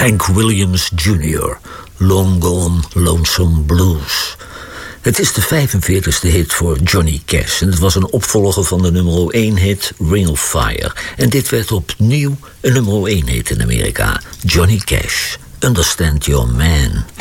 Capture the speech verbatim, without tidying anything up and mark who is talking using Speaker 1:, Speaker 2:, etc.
Speaker 1: Hank Williams junior, Long Gone Lonesome Blues. Het is de vijfenveertigste hit voor Johnny Cash en het was een opvolger van de nummer één hit Ring of Fire. En dit werd opnieuw een nummer één hit in Amerika, Johnny Cash, Understand Your Man.